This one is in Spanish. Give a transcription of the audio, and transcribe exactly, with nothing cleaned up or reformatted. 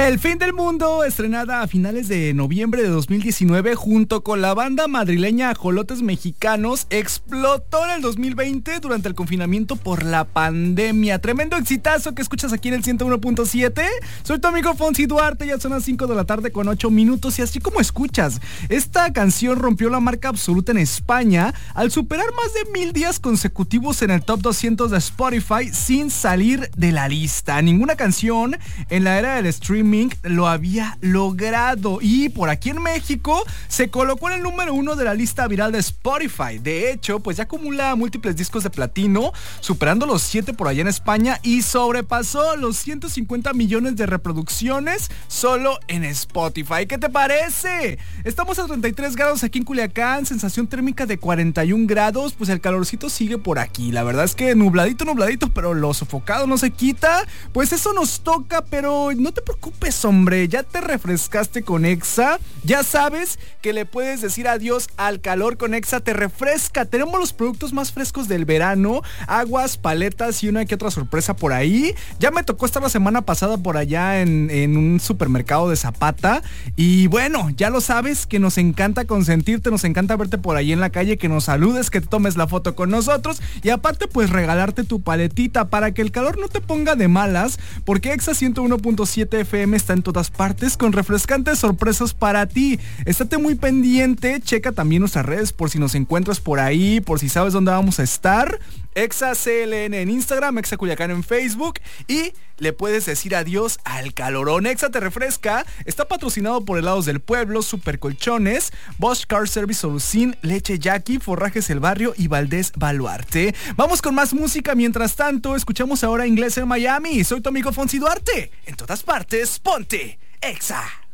El fin del mundo, estrenada a finales de noviembre de dos mil diecinueve junto con la banda madrileña Ajolotes Mexicanos, explotó en el dos mil veinte durante el confinamiento por la pandemia. Tremendo exitazo que escuchas aquí en el ciento uno punto siete. Soy tu amigo Fonsi Duarte, ya son las cinco de la tarde con ocho minutos y así como escuchas, esta canción rompió la marca absoluta en España al superar más de mil días consecutivos en el top doscientos de Spotify sin salir de la lista. Ninguna canción en la era del streaming lo había logrado y por aquí en México se colocó en el número uno de la lista viral de Spotify. De hecho, pues ya acumula múltiples discos de platino, superando los siete por allá en España y sobrepasó los ciento cincuenta millones de reproducciones solo en Spotify. ¿Qué te parece? Estamos a treinta y tres grados aquí en Culiacán, sensación térmica de cuarenta y un grados, pues el calorcito sigue por aquí. La verdad es que nubladito, nubladito, pero lo sofocado no se quita. Pues eso nos toca, pero no te preocupes, hombre, ya te refrescaste con Exa, ya sabes que le puedes decir adiós al calor con Exa, te refresca. Tenemos los productos más frescos del verano, aguas, paletas y una que otra sorpresa por ahí. Ya me tocó estar la semana pasada por allá en, en un supermercado de Zapata y bueno, ya lo sabes que nos encanta consentirte, nos encanta verte por ahí en la calle, que nos saludes, que te tomes la foto con nosotros y aparte pues regalarte tu paletita para que el calor no te ponga de malas, porque Exa ciento uno punto siete F M está en todas partes con refrescantes sorpresas para ti. Estate muy pendiente, checa también nuestras redes por si nos encuentras por ahí, por si sabes dónde vamos a estar. Exa C L N en Instagram, Exa Culiacán en Facebook y le puedes decir adiós al calorón. Exa te refresca, está patrocinado por Helados del Pueblo, Super Colchones, Bosch Car Service Solucín, Leche Jackie, Forrajes El Barrio y Valdés Baluarte. Vamos con más música, mientras tanto escuchamos ahora Inglés en Miami. Soy tu amigo Fonsi Duarte, en todas partes, ponte Exa.